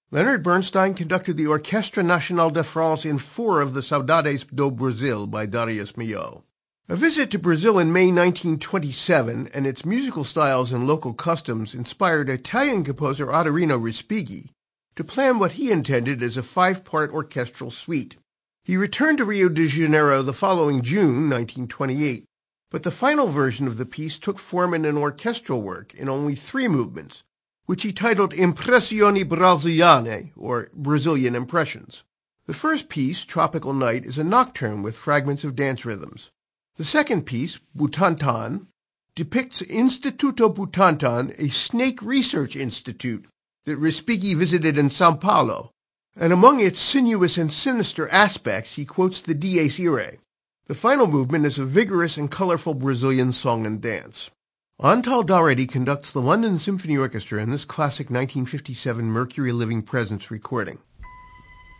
Leonard Bernstein conducted the Orchestre Nationale de France in 4 of the Saudades do Brasil by Darius Milhaud. A visit to Brazil in May 1927 and its musical styles and local customs inspired Italian composer Otorino Respighi to plan what he intended as a 5-part orchestral suite. He returned to Rio de Janeiro the following June 1928, but the final version of the piece took form in an orchestral work in only 3 movements, which he titled Impressioni Brasiliane, or Brazilian Impressions. The first piece, Tropical Night, is a nocturne with fragments of dance rhythms. The second piece, Butantan, depicts Instituto Butantan, a snake research institute that Respighi visited in São Paulo, and among its sinuous and sinister aspects he quotes the Dies Irae. The final movement is a vigorous and colorful Brazilian song and dance. Antal Daugherty conducts the London Symphony Orchestra in this classic 1957 Mercury Living Presence recording.